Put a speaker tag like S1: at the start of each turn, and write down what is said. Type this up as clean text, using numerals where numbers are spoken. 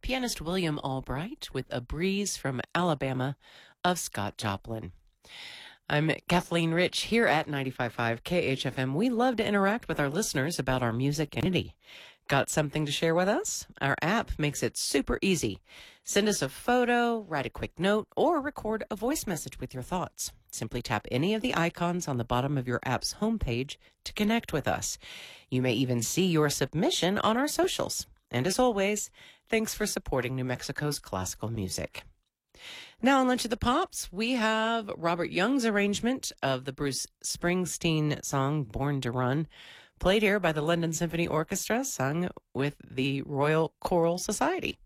S1: pianist William Albright with A Breeze from Alabama of Scott Joplin. I'm Kathleen Rich here at 95.5 KHFM. We love to interact with our listeners about our music community. Got something to share with us? Our app makes it super easy. Send us a photo, write a quick note, or record a voice message with your thoughts. Simply tap any of the icons on the bottom of your app's homepage to connect with us. You may even see your submission on our socials. And as always, thanks for supporting New Mexico's classical music. Now on Lunch at the Pops, we have Robert Young's arrangement of the Bruce Springsteen song Born to Run, played here by the London Symphony Orchestra, sung with the Royal Choral Society.